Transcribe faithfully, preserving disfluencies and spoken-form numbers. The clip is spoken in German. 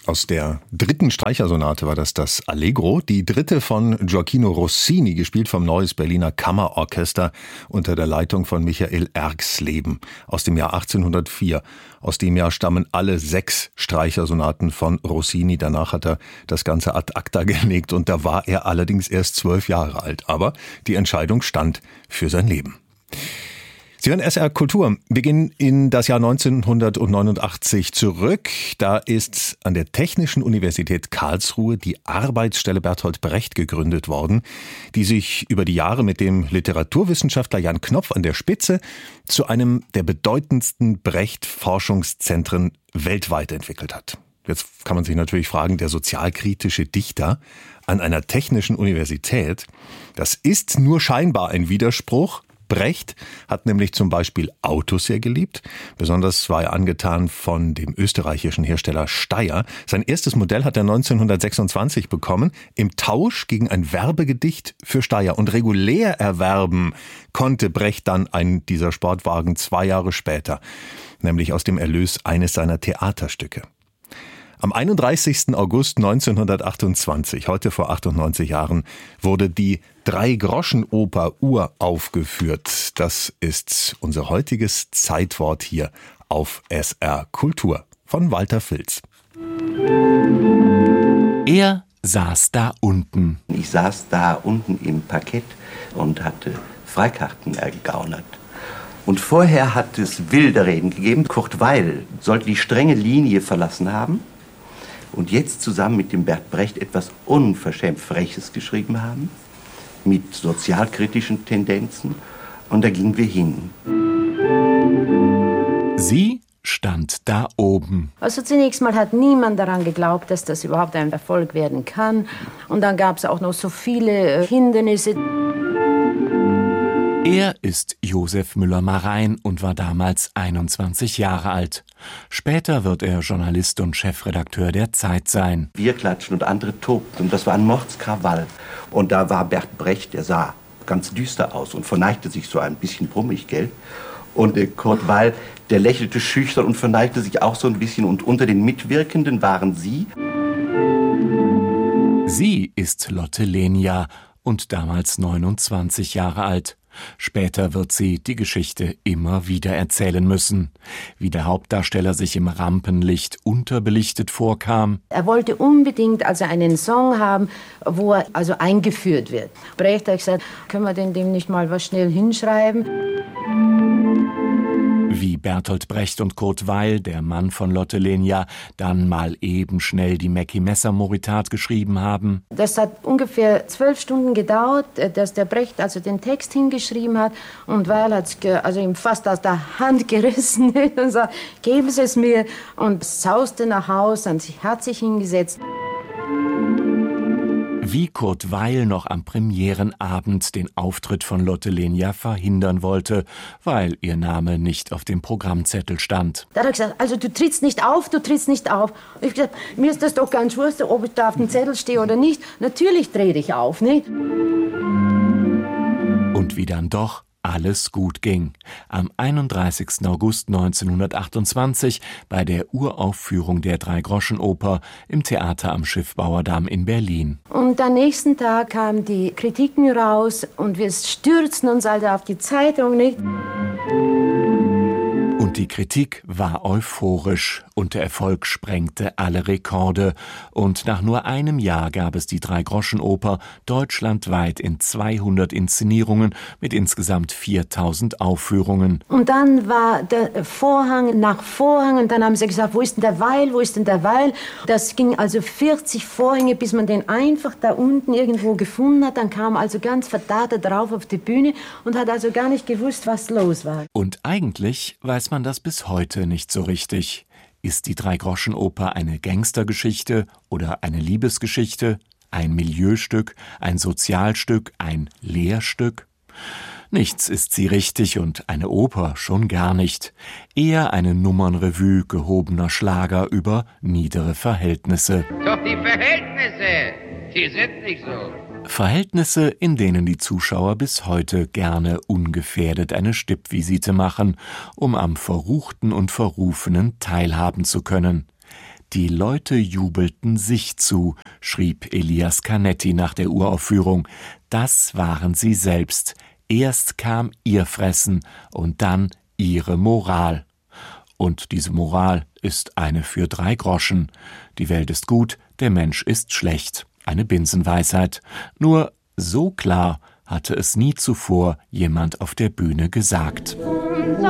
Aus der dritten Streichersonate war das das Allegro, die dritte von Gioacchino Rossini, gespielt vom Neues Berliner Kammerorchester unter der Leitung von Michael Erxleben aus dem Jahr achtzehnhundertvier. Aus dem Jahr stammen alle sechs Streichersonaten von Rossini. Danach hat er das Ganze ad acta gelegt und da war er allerdings erst zwölf Jahre alt. Aber die Entscheidung stand für sein Leben. Sie hören S R Kultur. Wir gehen in das Jahr neunzehnhundertneunundachtzig zurück. Da ist an der Technischen Universität Karlsruhe die Arbeitsstelle Bertolt Brecht gegründet worden, die sich über die Jahre mit dem Literaturwissenschaftler Jan Knopf an der Spitze zu einem der bedeutendsten Brecht-Forschungszentren weltweit entwickelt hat. Jetzt kann man sich natürlich fragen, der sozialkritische Dichter an einer technischen Universität, das ist nur scheinbar ein Widerspruch. Brecht hat nämlich zum Beispiel Autos sehr geliebt. Besonders war er angetan von dem österreichischen Hersteller Steyr. Sein erstes Modell hat er neunzehnhundertsechsundzwanzig bekommen, im Tausch gegen ein Werbegedicht für Steyr. Und regulär erwerben konnte Brecht dann einen dieser Sportwagen zwei Jahre später, nämlich aus dem Erlös eines seiner Theaterstücke. Am einunddreißigsten August neunzehnhundertachtundzwanzig, heute vor achtundneunzig Jahren, wurde die Drei-Groschen-Oper uraufgeführt. Das ist unser heutiges Zeitwort hier auf S R Kultur von Walter Filz. Er saß da unten. Ich saß da unten im Parkett und hatte Freikarten ergaunert. Und vorher hat es wilde Reden gegeben. Kurt Weil sollte die strenge Linie verlassen haben und jetzt zusammen mit dem Bert Brecht etwas unverschämt Freches geschrieben haben, mit sozialkritischen Tendenzen. Und da gingen wir hin. Sie stand da oben. Also zunächst mal hat niemand daran geglaubt, dass das überhaupt ein Erfolg werden kann. Und dann gab es auch noch so viele Hindernisse. Er ist Josef Müller-Marein und war damals einundzwanzig Jahre alt. Später wird er Journalist und Chefredakteur der Zeit sein. Wir klatschen und andere tobten. Und das war ein Mordskrawall. Und da war Bert Brecht, der sah ganz düster aus und verneigte sich so ein bisschen brummig, gell? Und äh, Kurt Weil, der lächelte schüchtern und verneigte sich auch so ein bisschen. Und unter den Mitwirkenden waren Sie. Sie ist Lotte Lenya und damals neunundzwanzig Jahre alt. Später wird sie die Geschichte immer wieder erzählen müssen, wie der Hauptdarsteller sich im Rampenlicht unterbelichtet vorkam. Er wollte unbedingt also einen Song haben, wo er also eingeführt wird. Brecht hat gesagt, können wir denn dem nicht mal was schnell hinschreiben? Wie Bertolt Brecht und Kurt Weil, der Mann von Lotte Lenya, dann mal eben schnell die Mackie-Messer-Moritat geschrieben haben. Das hat ungefähr zwölf Stunden gedauert, dass der Brecht also den Text hingeschrieben hat. Und Weil hat es also ihm fast aus der Hand gerissen und sagt, geben Sie es mir. Und sauste nach Hause und hat sich hingesetzt. Wie Kurt Weil noch am Premierenabend den Auftritt von Lotte Lenya verhindern wollte, weil ihr Name nicht auf dem Programmzettel stand. Da hat er gesagt, also du trittst nicht auf, du trittst nicht auf. Ich habe gesagt, mir ist das doch ganz wurscht, ob ich da auf dem Zettel stehe oder nicht. Natürlich drehe ich auf, nicht? Und wie dann doch alles gut ging. Am einunddreißigsten August neunzehnhundertachtundzwanzig bei der Uraufführung der Drei-Groschen-Oper im Theater am Schiffbauerdamm in Berlin. Und am nächsten Tag kamen die Kritiken raus und wir stürzten uns also auf die Zeitung, nicht? Und die Kritik war euphorisch und der Erfolg sprengte alle Rekorde. Und nach nur einem Jahr gab es die Drei-Groschen-Oper deutschlandweit in zweihundert Inszenierungen mit insgesamt viertausend Aufführungen. Und dann war der Vorhang nach Vorhang und dann haben sie gesagt, wo ist denn der Weil, wo ist denn der Weil? Das ging also vierzig Vorhänge, bis man den einfach da unten irgendwo gefunden hat. Dann kam also ganz verdattert drauf auf die Bühne und hat also gar nicht gewusst, was los war. Und eigentlich weiß man das bis heute nicht so richtig. Ist die Drei-Groschen-Oper eine Gangstergeschichte oder eine Liebesgeschichte, ein Milieustück, ein Sozialstück, ein Lehrstück? Nichts ist sie richtig und eine Oper schon gar nicht. Eher eine Nummernrevue gehobener Schlager über niedere Verhältnisse. Doch die Verhältnisse, die sind nicht so. Verhältnisse, in denen die Zuschauer bis heute gerne ungefährdet eine Stippvisite machen, um am Verruchten und Verrufenen teilhaben zu können. Die Leute jubelten sich zu, schrieb Elias Canetti nach der Uraufführung. Das waren sie selbst. Erst kam ihr Fressen und dann ihre Moral. Und diese Moral ist eine für drei Groschen. Die Welt ist gut, der Mensch ist schlecht. Eine Binsenweisheit. Nur so klar hatte es nie zuvor jemand auf der Bühne gesagt.